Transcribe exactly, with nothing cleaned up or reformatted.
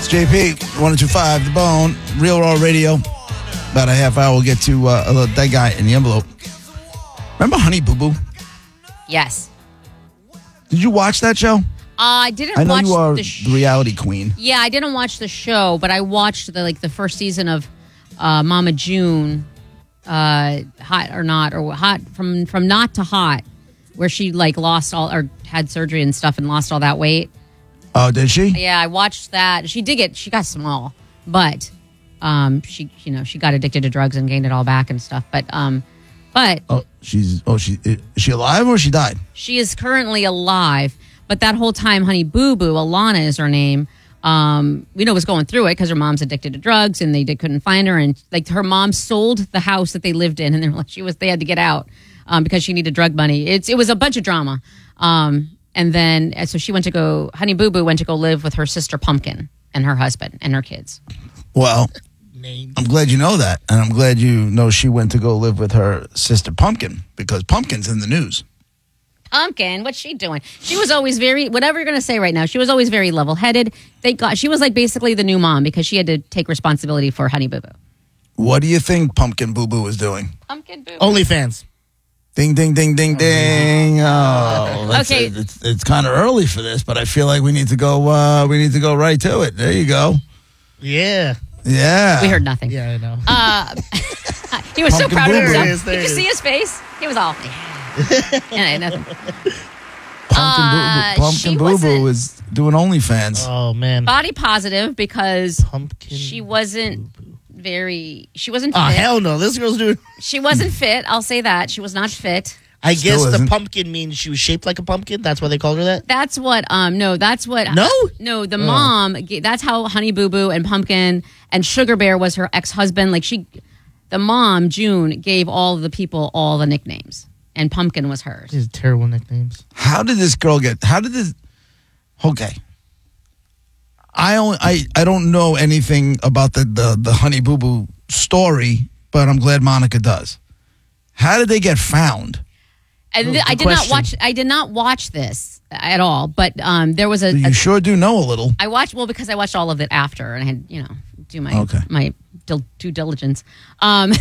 J P, one oh two point five, The Bone, Real Raw Radio. About a half hour, we'll get to uh, that guy in the envelope. Remember Honey Boo Boo? Yes. Did you watch that show? Uh, I didn't I know watch you are the, sh- the reality queen. Yeah, I didn't watch the show, but I watched the like the first season of uh, Mama June, uh, Hot or Not, or Hot from from Not to Hot, where she like lost all or had surgery and stuff and lost all that weight. Oh, did she? Yeah, I watched that. She did get she got small, but um, she you know she got addicted to drugs and gained it all back and stuff. But um, but Oh, she's oh she is she alive or she died? she is currently alive. But that whole time, Honey Boo Boo, Alana is her name. Um, we know was going through it because her mom's addicted to drugs, and they did, couldn't find her. And like her mom sold the house that they lived in, and they're like she was they had to get out um, because she needed drug money. It's it was a bunch of drama. Um, and then so she went to go. Honey Boo Boo went to go live with her sister Pumpkin and her husband and her kids. Well, I'm glad you know that, and I'm glad you know she went to go live with her sister Pumpkin because Pumpkin's in the news. Pumpkin, what's she doing? She was always very, whatever you're going to say right now, she was always very level-headed. Thank God. She was like basically the new mom because she had to take responsibility for Honey Boo Boo. What do you think Pumpkin Boo Boo is doing? Pumpkin Boo Boo. OnlyFans. Ding, ding, ding, ding, ding. Oh, that's Okay. It. It's, it's kind of early for this, but I feel like we need to go. Uh, we need to go right to it. There you go. Yeah. Yeah. We heard nothing. Yeah, I know. Uh, he was Pumpkin so proud Boo of Boo. himself. There it is, there Did you it see is. his face? He was all, yeah, nothing. Pumpkin Uh, Boo Boo. she Pumpkin Boo Boo wasn't- is doing OnlyFans. Oh, man. Body positive because Pumpkin. she wasn't very, she wasn't Oh, fit. hell no. This girl's doing. She wasn't fit. I'll say that. She was not fit. I Still guess the isn't. pumpkin means she was shaped like a pumpkin. That's why they called her that. That's what, um, no, that's what. No? No, the mom, ga- that's how Honey Boo Boo and Pumpkin and Sugar Bear was her ex-husband. Like she, the mom, June, gave all the people all the nicknames. And Pumpkin was hers. These are terrible nicknames. How did this girl get? How did this? Okay. I only I, I don't know anything about the, the the Honey Boo Boo story, but I'm glad Monica does. How did they get found? And Oh, th- I good did not question. watch. I did not watch this at all. But um, there was a. You a sure do know a little. I watched well because I watched all of it after, and I had you know do my Okay. my dil- due diligence. Um,